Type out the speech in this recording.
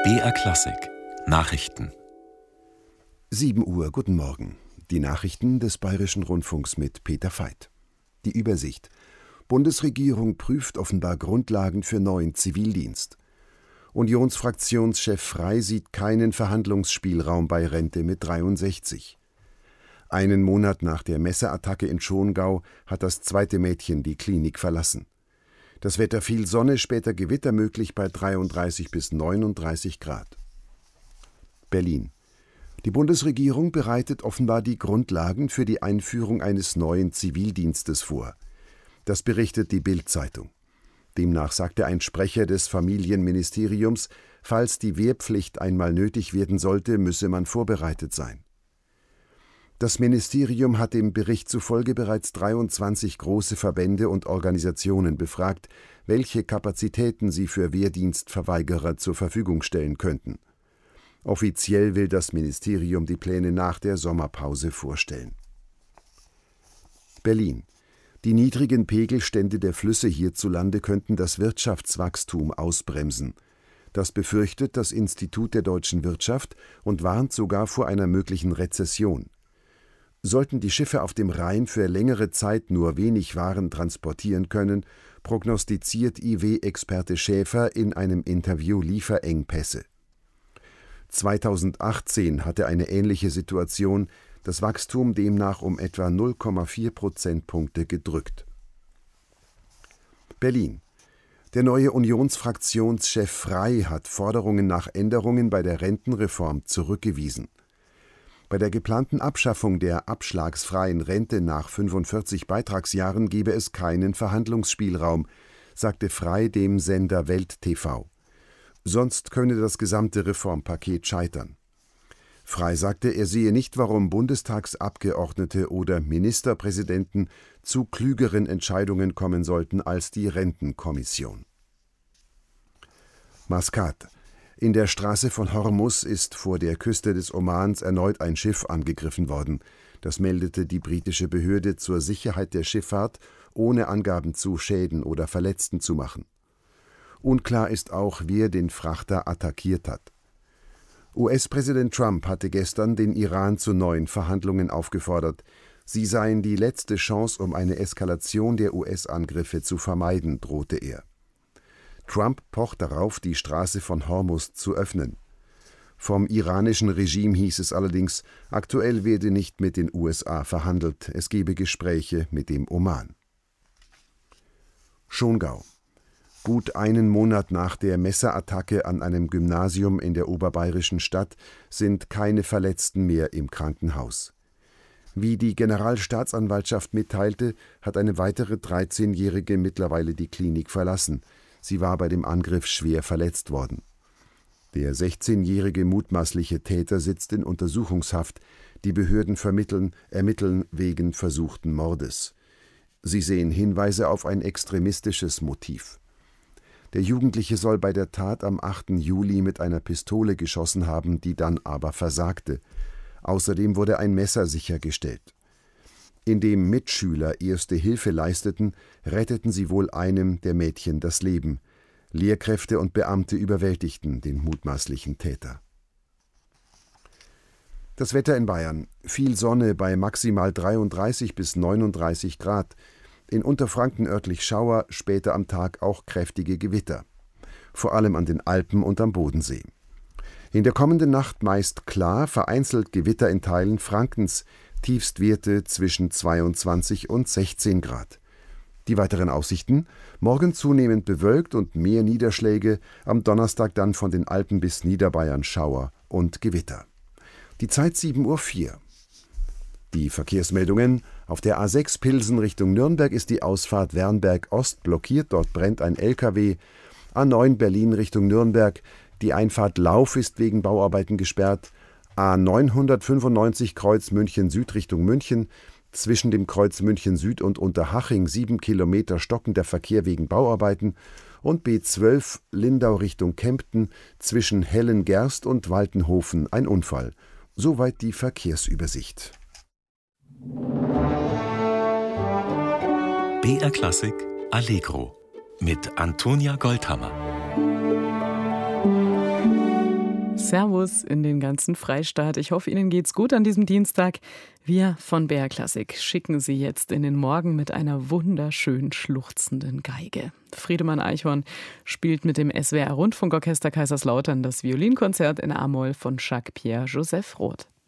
BR Klassik Nachrichten. 7 Uhr, guten Morgen. Die Nachrichten des Bayerischen Rundfunks mit Peter Veit. Die Übersicht. Bundesregierung prüft offenbar Grundlagen für neuen Zivildienst. Unionsfraktionschef Frey sieht keinen Verhandlungsspielraum bei Rente mit 63. Einen Monat nach der Messerattacke in Schongau hat das zweite Mädchen die Klinik verlassen. Das Wetter: viel Sonne, später Gewitter möglich bei 33 bis 39 Grad. Berlin. Die Bundesregierung bereitet offenbar die Grundlagen für die Einführung eines neuen Zivildienstes vor. Das berichtet die Bild-Zeitung. Demnach sagte ein Sprecher des Familienministeriums, falls die Wehrpflicht einmal nötig werden sollte, müsse man vorbereitet sein. Das Ministerium hat dem Bericht zufolge bereits 23 große Verbände und Organisationen befragt, welche Kapazitäten sie für Wehrdienstverweigerer zur Verfügung stellen könnten. Offiziell will das Ministerium die Pläne nach der Sommerpause vorstellen. Berlin. Die niedrigen Pegelstände der Flüsse hierzulande könnten das Wirtschaftswachstum ausbremsen. Das befürchtet das Institut der deutschen Wirtschaft und warnt sogar vor einer möglichen Rezession. Sollten die Schiffe auf dem Rhein für längere Zeit nur wenig Waren transportieren können, prognostiziert IW-Experte Schäfer in einem Interview Lieferengpässe. 2018 hatte eine ähnliche Situation das Wachstum demnach um etwa 0,4 Prozentpunkte gedrückt. Berlin. Der neue Unionsfraktionschef Frey hat Forderungen nach Änderungen bei der Rentenreform zurückgewiesen. Bei der geplanten Abschaffung der abschlagsfreien Rente nach 45 Beitragsjahren gebe es keinen Verhandlungsspielraum, sagte Frey dem Sender Welt TV. Sonst könne das gesamte Reformpaket scheitern. Frey sagte, er sehe nicht, warum Bundestagsabgeordnete oder Ministerpräsidenten zu klügeren Entscheidungen kommen sollten als die Rentenkommission. Maskat. In der Straße von Hormuz ist vor der Küste des Omans erneut ein Schiff angegriffen worden. Das meldete die britische Behörde zur Sicherheit der Schifffahrt, ohne Angaben zu Schäden oder Verletzten zu machen. Unklar ist auch, wer den Frachter attackiert hat. US-Präsident Trump hatte gestern den Iran zu neuen Verhandlungen aufgefordert. Sie seien die letzte Chance, um eine Eskalation der US-Angriffe zu vermeiden, drohte er. Trump pocht darauf, die Straße von Hormuz zu öffnen. Vom iranischen Regime hieß es allerdings, aktuell werde nicht mit den USA verhandelt, es gebe Gespräche mit dem Oman. Schongau. Gut einen Monat nach der Messerattacke an einem Gymnasium in der oberbayerischen Stadt sind keine Verletzten mehr im Krankenhaus. Wie die Generalstaatsanwaltschaft mitteilte, hat eine weitere 13-Jährige mittlerweile die Klinik verlassen. Sie war bei dem Angriff schwer verletzt worden. Der 16-jährige mutmaßliche Täter sitzt in Untersuchungshaft. Die Behörden ermitteln wegen versuchten Mordes. Sie sehen Hinweise auf ein extremistisches Motiv. Der Jugendliche soll bei der Tat am 8. Juli mit einer Pistole geschossen haben, die dann aber versagte. Außerdem wurde ein Messer sichergestellt. Indem Mitschüler erste Hilfe leisteten, retteten sie wohl einem der Mädchen das Leben. Lehrkräfte und Beamte überwältigten den mutmaßlichen Täter. Das Wetter in Bayern: viel Sonne bei maximal 33 bis 39 Grad. In Unterfranken örtlich Schauer, später am Tag auch kräftige Gewitter. Vor allem an den Alpen und am Bodensee. In der kommenden Nacht meist klar, vereinzelt Gewitter in Teilen Frankens, Tiefstwerte zwischen 22 und 16 Grad. Die weiteren Aussichten: morgen zunehmend bewölkt und mehr Niederschläge, am Donnerstag dann von den Alpen bis Niederbayern Schauer und Gewitter. Die Zeit 7:04 Uhr. Die Verkehrsmeldungen: Auf der A6 Pilsen Richtung Nürnberg ist die Ausfahrt Wernberg Ost blockiert, dort brennt ein LKW. A9 Berlin Richtung Nürnberg, die Einfahrt Lauf ist wegen Bauarbeiten gesperrt. A995 Kreuz München Süd Richtung München, zwischen dem Kreuz München Süd und Unterhaching 7 Kilometer stockender Verkehr wegen Bauarbeiten. Und B12 Lindau Richtung Kempten, zwischen Hellengerst und Waltenhofen ein Unfall. Soweit die Verkehrsübersicht. BR Klassik Allegro mit Antonia Goldhammer. Servus in den ganzen Freistaat. Ich hoffe, Ihnen geht's gut an diesem Dienstag. Wir von BR Klassik schicken Sie jetzt in den Morgen mit einer wunderschön schluchzenden Geige. Friedemann Eichhorn spielt mit dem SWR Rundfunkorchester Kaiserslautern das Violinkonzert in A-Moll von Jacques-Pierre Joseph Roth.